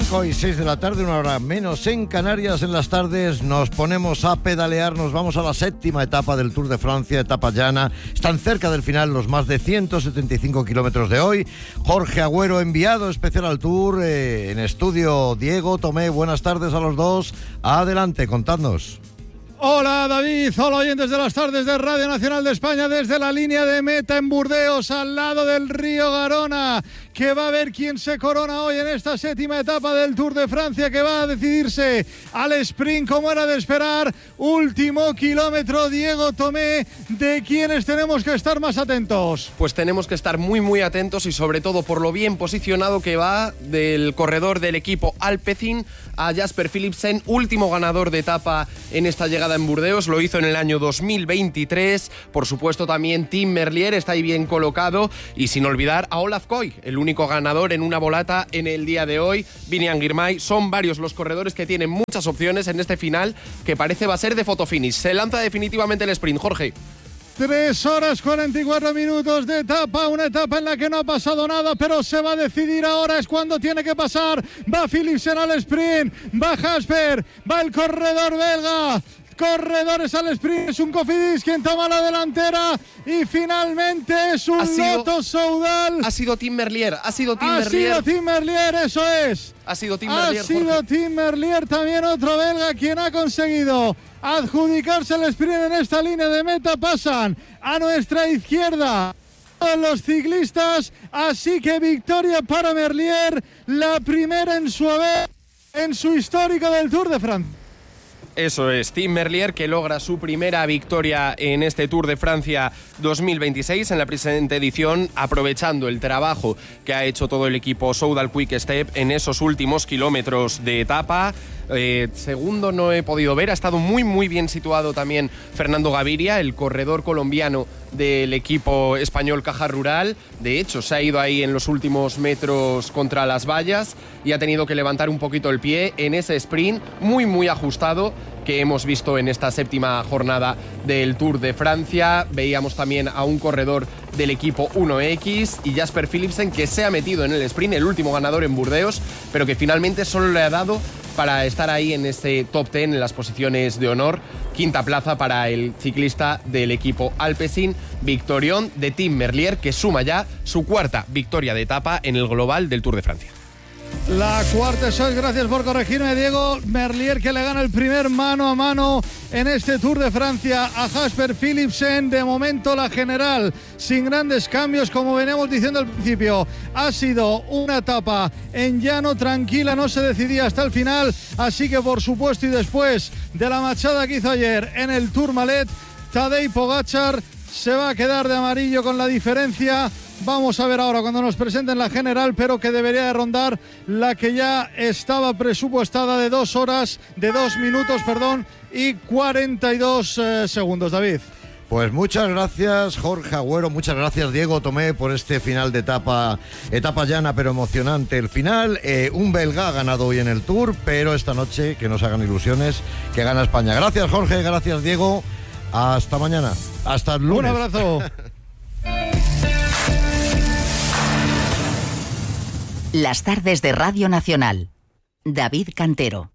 5:06 de la tarde, una hora menos en Canarias. En las tardes nos ponemos a pedalear, nos vamos a la séptima etapa del Tour de Francia, etapa llana. Están cerca del final los más de 175 kilómetros de hoy. Jorge Agüero, enviado especial al Tour, en estudio Diego Tomé. Buenas tardes a los dos. Adelante, contadnos. Hola David, hola oyentes de las tardes de Radio Nacional de España desde la línea de meta en Burdeos, al lado del río Garona, que va a ver quién se corona hoy en esta séptima etapa del Tour de Francia, que va a decidirse al sprint como era de esperar. Último kilómetro, Diego Tomé, ¿de quiénes tenemos que estar más atentos? Pues tenemos que estar muy atentos y sobre todo por lo bien posicionado que va del corredor del equipo Alpecin a Jasper Philipsen, último ganador de etapa en esta llegada en Burdeos, lo hizo en el año 2023, por supuesto también Tim Merlier está ahí bien colocado y sin olvidar a Olaf Koy, el único ganador en una volata en el día de hoy. Biniam Girmay, son varios los corredores que tienen muchas opciones en este final que parece va a ser de fotofinish. Se lanza definitivamente el sprint, Jorge. 3 horas 44 minutos de etapa, una etapa en la que no ha pasado nada, pero se va a decidir ahora, es cuando tiene que pasar. Va Philipsen al sprint, va Jasper, va el corredor belga. Corredores al sprint, es un Cofidis quien toma la delantera y finalmente es un Lotto Soudal. Ha sido Tim Merlier, eso es. Ha sido Tim Merlier, Jorge. Tim Merlier, también otro belga, quien ha conseguido adjudicarse el sprint en esta línea de meta. Pasan a nuestra izquierda los ciclistas, así que victoria para Merlier, la primera en su haber, en su histórico del Tour de Francia. Eso es, Tim Merlier, que logra su primera victoria en este Tour de Francia 2026 en la presente edición, aprovechando el trabajo que ha hecho todo el equipo Soudal Quick Step en esos últimos kilómetros de etapa. Segundo no he podido ver, ha estado muy bien situado también Fernando Gaviria, el corredor colombiano del equipo español Caja Rural. De hecho, se ha ido ahí en los últimos metros contra las vallas y ha tenido que levantar un poquito el pie en ese sprint muy ajustado que hemos visto en esta séptima jornada del Tour de Francia. Veíamos también a un corredor del equipo 1X y Jasper Philipsen, que se ha metido en el sprint, el último ganador en Burdeos, pero que finalmente solo le ha dado para estar ahí en este top 10 en las posiciones de honor. Quinta plaza para el ciclista del equipo Alpecin, victorión de Tim Merlier, que suma ya su cuarta victoria de etapa en el global del Tour de Francia. La cuarta, eso es, gracias por corregirme, Diego. Merlier, que le gana el primer mano a mano en este Tour de Francia a Jasper Philipsen. De momento la general sin grandes cambios, como veníamos diciendo al principio. Ha sido una etapa en llano, tranquila, no se decidía hasta el final, así que por supuesto, y después de la machada que hizo ayer en el Tourmalet, Tadej Pogačar se va a quedar de amarillo con la diferencia. Vamos a ver ahora cuando nos presenten la general, pero que debería de rondar la que ya estaba presupuestada de 2 minutos y 42 segundos, David. Pues muchas gracias, Jorge Agüero, muchas gracias, Diego Tomé, por este final de etapa llana pero emocionante. El final, un belga ha ganado hoy en el Tour, pero esta noche, que no se hagan ilusiones, que gana España. Gracias, Jorge, gracias, Diego. Hasta mañana, hasta el lunes. Un abrazo. Las tardes de Radio Nacional. David Cantero.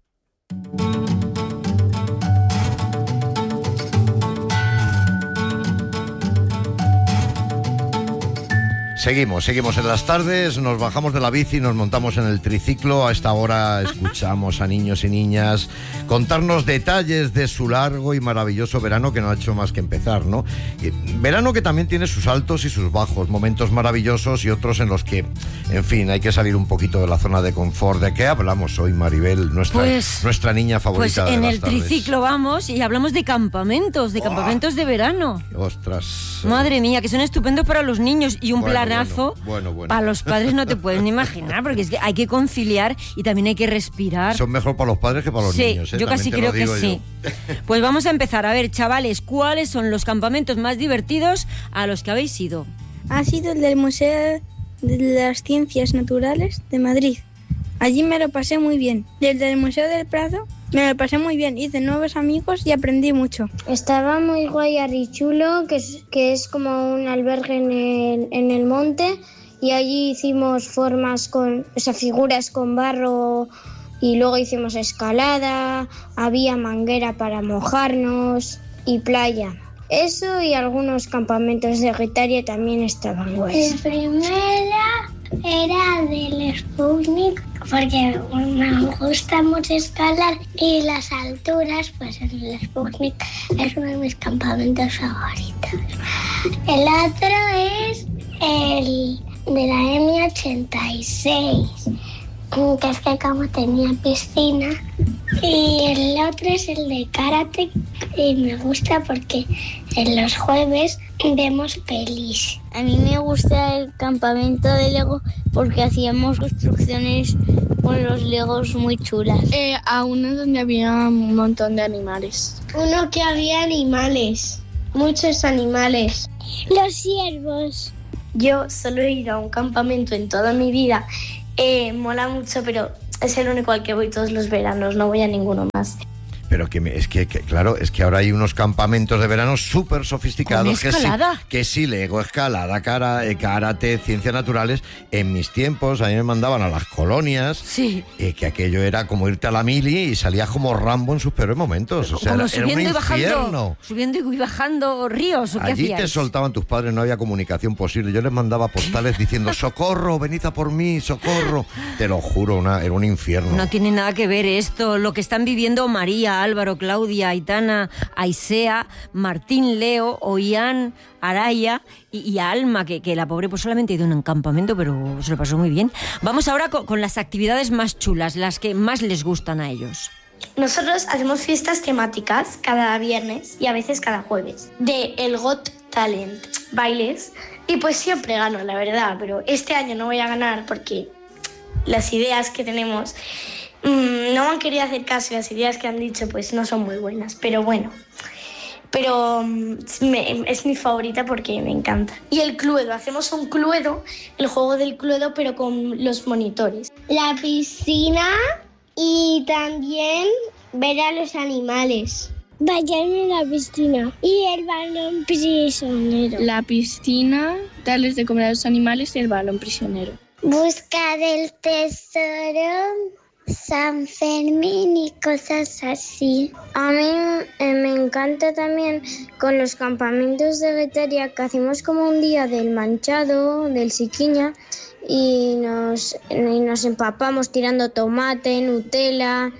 Seguimos en las tardes, nos bajamos de la bici, nos montamos en el triciclo. A esta hora escuchamos a niños y niñas contarnos detalles de su largo y maravilloso verano, que no ha hecho más que empezar, ¿no? Verano que también tiene sus altos y sus bajos, momentos maravillosos y otros en los que, en fin, hay que salir un poquito de la zona de confort. ¿De qué hablamos hoy, Maribel, nuestra niña favorita de las tardes? Pues en el triciclo vamos y hablamos de campamentos, campamentos de verano. Ostras. Madre mía, que son estupendos para los niños y un planazo. Bueno. Para los padres no te pueden imaginar, porque es que hay que conciliar y también hay que respirar. Son mejor para los padres que para los niños. Yo casi creo que sí. Pues vamos a empezar. A ver, chavales, ¿cuáles son los campamentos más divertidos a los que habéis ido? Ha sido el del Museo de las Ciencias Naturales de Madrid. Allí me lo pasé muy bien. Y el del Museo del Prado me lo pasé muy bien. Hice nuevos amigos y aprendí mucho. Estaba muy guay Arrichulo, que es como un albergue en el monte, y allí hicimos figuras con barro y luego hicimos escalada, había manguera para mojarnos y playa. Eso y algunos campamentos de Guetaria también estaban guays. La primera era del Sputnik porque me gusta mucho escalar y las alturas, pues el Sputnik es uno de mis campamentos favoritos. El otro es el de la M86, que es que como tenía piscina, y el otro es el de karate y me gusta porque en los jueves vemos pelis. A mí me gusta el campamento de Lego porque hacíamos construcciones con los Legos muy chulas. A uno donde había un montón de animales. Uno que había animales, muchos animales. Los ciervos. Yo solo he ido a un campamento en toda mi vida. Mola mucho, pero es el único al que voy todos los veranos, no voy a ninguno más. Pero claro, es que ahora hay unos campamentos de verano súper sofisticados. Que sí, Lego, escalada, karate, ciencias naturales. En mis tiempos, a mí me mandaban a las colonias. Sí. Que aquello era como irte a la mili y salías como Rambo en sus peores momentos. O sea, como era un infierno. Subiendo y bajando ríos, ¿o qué Allí hacíais? te soltaban tus padres, no había comunicación posible. Yo les mandaba postales diciendo, socorro, venid a por mí, socorro. Te lo juro, era un infierno. No tiene nada que ver esto, lo que están viviendo María, Álvaro, Claudia, Aitana, Aisea, Martín, Leo, Oián, Araya y Alma, que la pobre pues solamente ha ido a un campamento, pero se lo pasó muy bien. Vamos ahora con las actividades más chulas, las que más les gustan a ellos. Nosotros hacemos fiestas temáticas cada viernes y a veces cada jueves de el Got Talent, bailes, y pues siempre gano, la verdad, pero este año no voy a ganar porque las ideas que tenemos no me han querido hacer caso y las ideas que han dicho pues no son muy buenas, pero bueno. Pero es mi favorita porque me encanta. Y el Cluedo, hacemos un Cluedo, el juego del Cluedo, pero con los monitores. La piscina y también ver a los animales. Bañarme en la piscina y el balón prisionero. La piscina, darles de comer a los animales y el balón prisionero. Buscar el tesoro, San Fermín y cosas así. A mí me encanta también con los campamentos de Guetaria que hacemos como un día del manchado, del Siquiña, y nos empapamos tirando tomate, Nutella,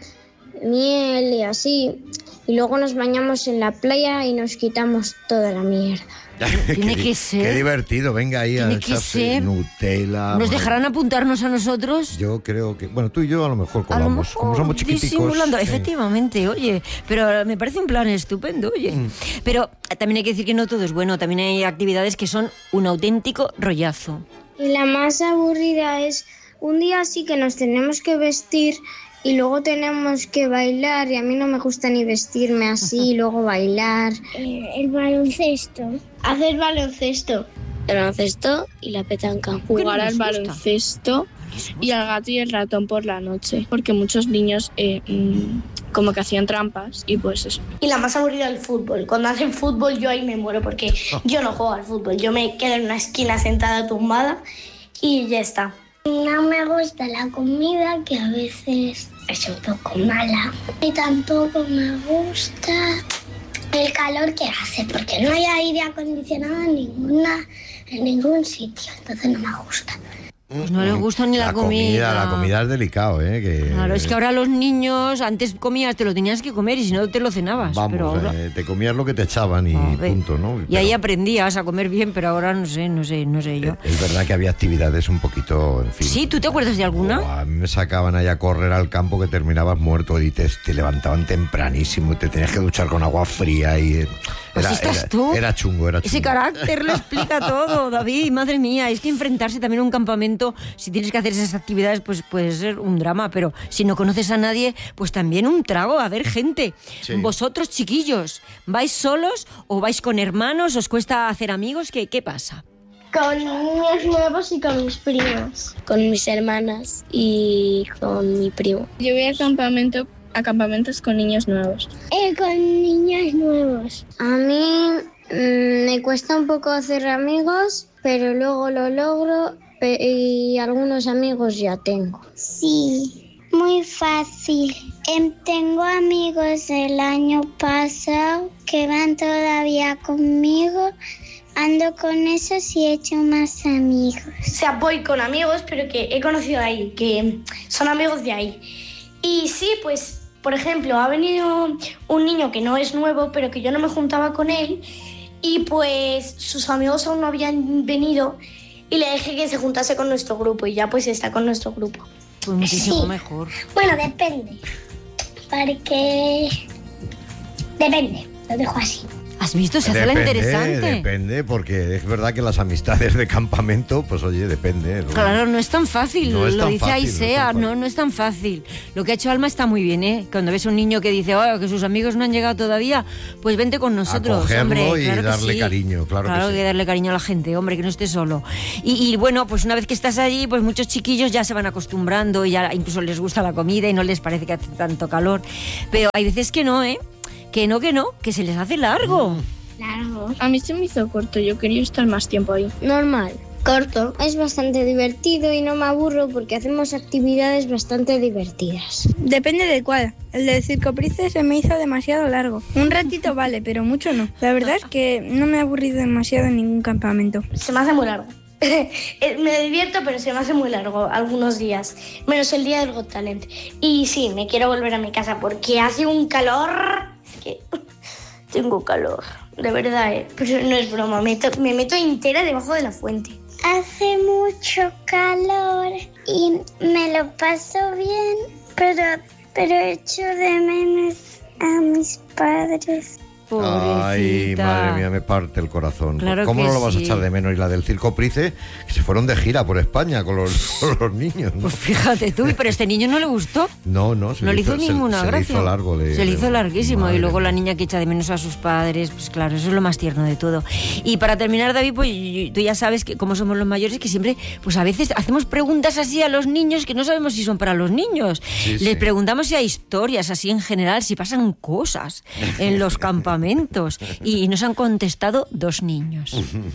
miel y así. Y luego nos bañamos en la playa y nos quitamos toda la mierda. Tiene que ser. Qué divertido, venga ahí a echarse Nutella. ¿Nos dejarán apuntarnos a nosotros? Yo creo que, bueno, tú y yo a lo mejor colamos, como somos chiquiticos. Disimulando, sí. Efectivamente, oye, pero me parece un plan estupendo, oye. Pero también hay que decir que no todo es bueno, también hay actividades que son un auténtico rollazo. Y la más aburrida es un día sí que nos tenemos que vestir y luego tenemos que bailar, y a mí no me gusta ni vestirme así y luego bailar. El baloncesto. Hacer baloncesto. El baloncesto y la petanca. Jugar al baloncesto y al gato y el ratón por la noche, porque muchos niños como que hacían trampas y pues eso. Y la más aburrida el fútbol. Cuando hacen fútbol yo ahí me muero porque yo no juego al fútbol. Yo me quedo en una esquina sentada tumbada y ya está. No me gusta la comida, que a veces es un poco mala. Y tampoco me gusta el calor que hace, porque no hay aire acondicionado en ningún sitio, entonces no me gusta. Pues no les gusta ni la comida. La comida es delicado, ¿eh? Claro, es que ahora los niños, antes comías, te lo tenías que comer y si no te lo cenabas. Vamos, pero ahora... te comías lo que te echaban y punto, ¿no? Y ahí aprendías a comer bien, pero ahora no sé yo. Es verdad que había actividades un poquito, en fin. ¿Sí? ¿Tú te acuerdas de alguna? A mí me sacaban allá a correr al campo que terminabas muerto y te levantaban tempranísimo y te tenías que duchar con agua fría y... Pues estás tú. Era chungo. Ese carácter lo explica todo, David, madre mía. Es que enfrentarse también a un campamento, si tienes que hacer esas actividades, pues puede ser un drama, pero si no conoces a nadie, pues también un trago, a ver gente. Sí. Vosotros, chiquillos, ¿vais solos o vais con hermanos? ¿Os cuesta hacer amigos? ¿Qué pasa? Con niños nuevos y con mis primas. Con mis hermanas y con mi primo. Yo voy a campamentos con niños nuevos. Con niños nuevos. A mí me cuesta un poco hacer amigos, pero luego lo logro y algunos amigos ya tengo. Sí, muy fácil. Tengo amigos del año pasado que van todavía conmigo. Ando con esos y he hecho más amigos. O sea, voy con amigos, pero que he conocido ahí, que son amigos de ahí. Y sí, pues, por ejemplo, ha venido un niño que no es nuevo, pero que yo no me juntaba con él. Y pues sus amigos aún no habían venido y le dije que se juntase con nuestro grupo y ya pues está con nuestro grupo. Pues muchísimo mejor. Bueno, depende. Porque... Depende, lo dejo así. ¿Has visto? Se hace la interesante. Depende, porque es verdad que las amistades de campamento, pues oye, depende. Claro, no es tan fácil, no es lo tan dice fácil, Aisea, no es tan fácil. Lo que ha hecho Alma está muy bien, ¿eh? Cuando ves a un niño que dice, que sus amigos no han llegado todavía, pues vente con nosotros, acogerlo hombre. y Claro darle sí. cariño, claro que sí. Que darle cariño a la gente, hombre, que no esté solo. Y bueno, pues una vez que estás allí, pues muchos chiquillos ya se van acostumbrando y ya incluso les gusta la comida y no les parece que hace tanto calor. Pero hay veces que no, ¿eh? Que se les hace largo. Largo. A mí se me hizo corto, yo quería estar más tiempo ahí. Normal. Corto. Es bastante divertido y no me aburro porque hacemos actividades bastante divertidas. Depende de cuál. El del Circo Price se me hizo demasiado largo. Un ratito vale, pero mucho no. La verdad es que no me he aburrido demasiado en ningún campamento. Se me hace muy largo. Me divierto, pero se me hace muy largo algunos días, menos el día del Got Talent. Y sí, me quiero volver a mi casa porque hace un calor. Es que tengo calor, de verdad, pero no es broma, me meto entera debajo de la fuente. Hace mucho calor y me lo paso bien, pero echo de menos a mis padres. Pobrecita. Ay, madre mía, me parte el corazón. Claro ¿Cómo que no lo vas a sí. echar de menos? Y la del Circo Price, que se fueron de gira por España con los niños, ¿no? Pues fíjate tú, pero a este niño no le gustó. No le hizo ninguna gracia. Se le hizo largo. Se le hizo larguísimo. Madre Y luego mía. la niña que echa de menos a sus padres, pues claro, eso es lo más tierno de todo. Y para terminar, David, pues tú ya sabes que como somos los mayores, que siempre, pues a veces hacemos preguntas así a los niños que no sabemos si son para los niños. Sí, Les sí. preguntamos si hay historias así en general, si pasan cosas en los campamentos. Y nos han contestado 2 niños.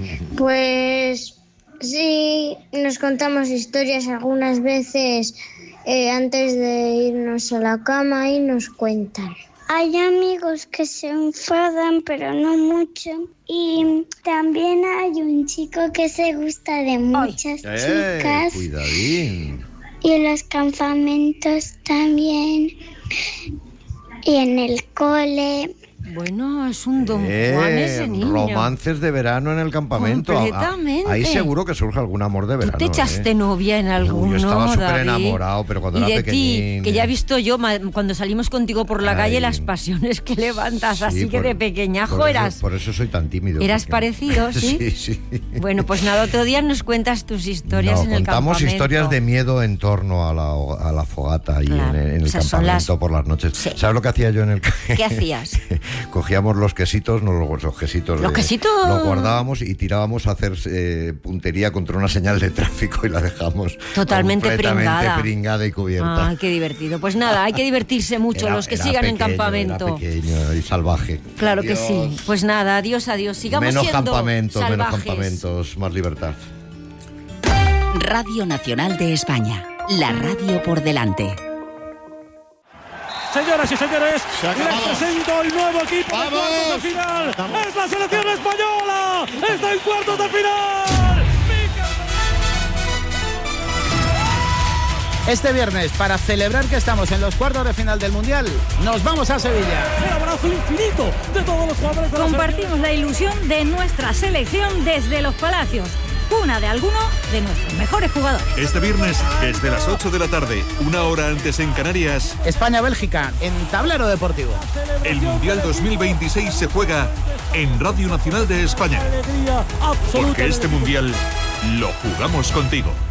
Pues sí, nos contamos historias algunas veces antes de irnos a la cama y nos cuentan. Hay amigos que se enfadan, pero no mucho. Y también hay un chico que se gusta de muchas chicas. Cuidadín. Y en los campamentos también. Y en el cole. Bueno, es un don Juan ese niño. Romances de verano en el campamento. Completamente. Ahí seguro que surge algún amor de verano. ¿Tú te echaste novia en alguno, Yo estaba súper David? enamorado, pero cuando y era de pequeñín. ti, que ya he visto yo cuando salimos contigo por la calle las pasiones que levantas, Sí, así que de pequeñajo por eso soy tan tímido. Eras porque- parecido, ¿sí? Sí. Bueno, pues nada, otro día nos cuentas tus historias en el campamento. Contamos historias de miedo en torno a la fogata y Claro, en el esas son campamento por las noches. Sí. ¿Sabes lo que hacía yo en el ¿Qué hacías? Cogíamos los quesitos, no los quesitos. ¿Los quesitos? Los guardábamos y tirábamos a hacer puntería contra una señal de tráfico y la dejamos Totalmente pringada y cubierta. Ay, qué divertido. Pues nada, hay que divertirse mucho los que Era sigan en pequeño, campamento. Era pequeño y salvaje. Claro que Adiós. sí. Pues nada, adiós. Sigamos Menos siendo campamentos, salvajes. más libertad. Radio Nacional de España. La radio por delante. Señoras y señores, les presento el nuevo equipo de cuartos de final. ¡Es la selección española! ¡Está en cuartos de final! Este viernes, para celebrar que estamos en los cuartos de final del Mundial, nos vamos a Sevilla. El abrazo infinito de todos los jugadores de la Compartimos la ilusión de nuestra selección desde los Palacios, cuna de alguno de nuestros mejores jugadores. Este viernes, desde las 8 de la tarde, 1 hora antes en Canarias, España-Bélgica, en Tablero Deportivo. el Mundial 2026 se juega en Radio Nacional de España. alegría absoluta. Porque este Mundial lo jugamos contigo.